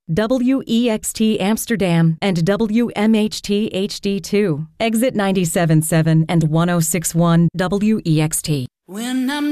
WEXT Amsterdam and WMHT HD2, exit 97.7 and 106.1 WEXT. When I'm